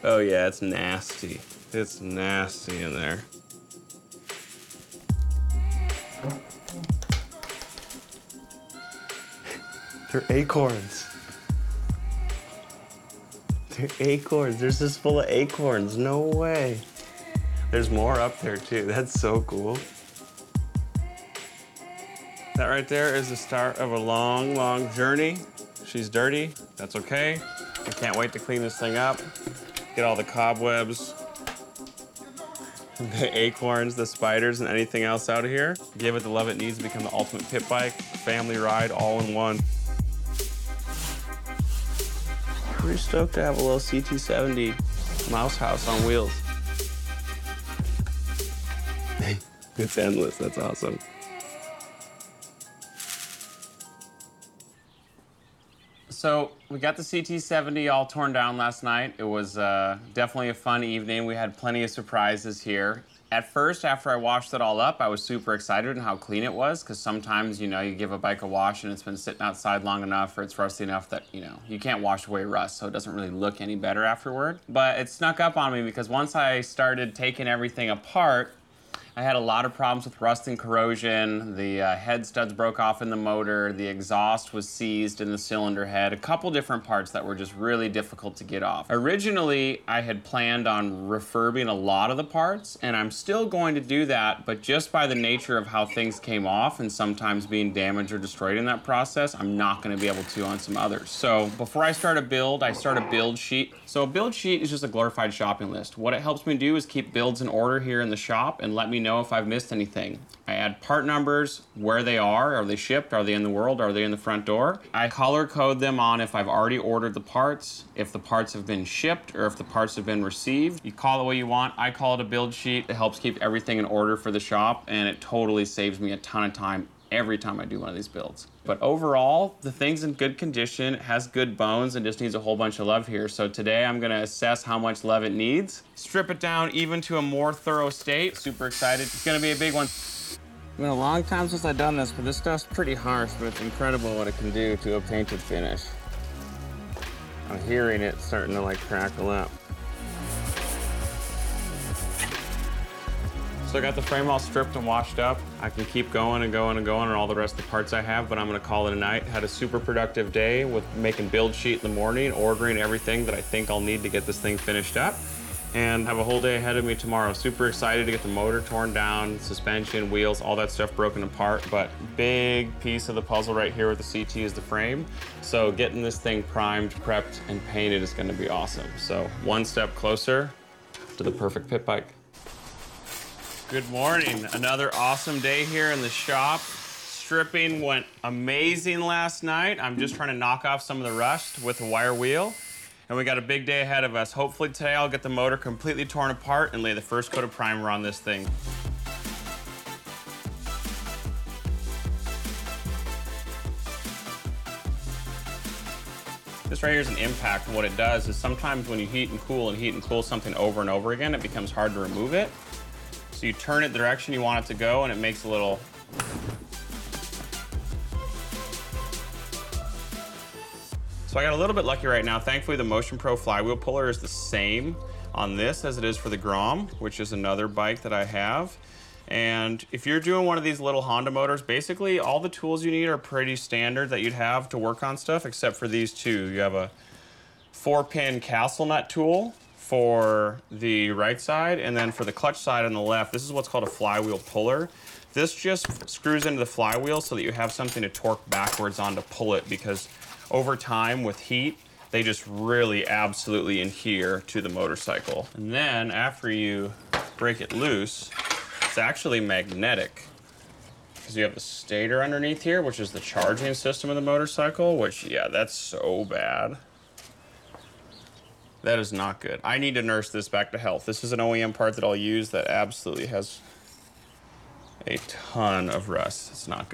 Oh yeah, it's nasty. It's nasty in there. They're acorns. They're acorns. There's this full of acorns. No way. There's more up there too. That's so cool. That right there is the start of a long, long journey. She's dirty. That's okay. I can't wait to clean this thing up. Get all the cobwebs, the acorns, the spiders, and anything else out of here. Give it the love it needs to become the ultimate pit bike, family ride, all in one. Pretty stoked to have a little CT70 mouse house on wheels. It's endless, that's awesome. So we got the CT70 all torn down last night. It was definitely a fun evening. We had plenty of surprises here. At first, after I washed it all up, I was super excited on how clean it was, because sometimes, you know, you give a bike a wash and it's been sitting outside long enough or it's rusty enough that, you know, you can't wash away rust, so it doesn't really look any better afterward. But it snuck up on me because once I started taking everything apart, I had a lot of problems with rust and corrosion. The head studs broke off in the motor. The exhaust was seized in the cylinder head. A couple different parts that were just really difficult to get off. Originally, I had planned on refurbing a lot of the parts, and I'm still going to do that, but just by the nature of how things came off and sometimes being damaged or destroyed in that process, I'm not gonna be able to on some others. So before I start a build, I start a build sheet. So a build sheet is just a glorified shopping list. What it helps me do is keep builds in order here in the shop and let me know if I've missed anything. I add part numbers, where they are they shipped, are they in the world, are they in the front door? I color code them on if I've already ordered the parts, if the parts have been shipped, or if the parts have been received. You call it what you want. I call it a build sheet. It helps keep everything in order for the shop, and it totally saves me a ton of time every time I do one of these builds. But overall, the thing's in good condition, it has good bones, and just needs a whole bunch of love here. So today I'm gonna assess how much love it needs, strip it down even to a more thorough state. Super excited. It's gonna be a big one. It's been a long time since I've done this, but this stuff's pretty harsh, but it's incredible what it can do to a painted finish. I'm hearing it starting to like crackle up. So I got the frame all stripped and washed up. I can keep going and going and going on all the rest of the parts I have, but I'm gonna call it a night. Had a super productive day with making build sheet in the morning, ordering everything that I think I'll need to get this thing finished up, and have a whole day ahead of me tomorrow. Super excited to get the motor torn down, suspension, wheels, all that stuff broken apart, but big piece of the puzzle right here with the CT is the frame. So getting this thing primed, prepped, and painted is gonna be awesome. So one step closer to the perfect pit bike. Good morning. Another awesome day here in the shop. Stripping went amazing last night. I'm just trying to knock off some of the rust with a wire wheel. And we got a big day ahead of us. Hopefully today I'll get the motor completely torn apart and lay the first coat of primer on this thing. This right here is an impact, and what it does is sometimes when you heat and cool something over and over again, it becomes hard to remove it. So you turn it the direction you want it to go, and it makes a little... So I got a little bit lucky right now. Thankfully, the Motion Pro flywheel puller is the same on this as it is for the Grom, which is another bike that I have. And if you're doing one of these little Honda motors, basically all the tools you need are pretty standard that you'd have to work on stuff, except for these two. You have a 4-pin castle nut tool for the right side, and then for the clutch side on the left, this is what's called a flywheel puller. This just screws into the flywheel so that you have something to torque backwards on to pull it, because over time with heat, they just really absolutely adhere to the motorcycle. And then after you break it loose, it's actually magnetic, because you have the stator underneath here, which is the charging system of the motorcycle, which, yeah, that's so bad. That is not good. I need to nurse this back to health. This is an OEM part that I'll use that absolutely has a ton of rust. It's not good.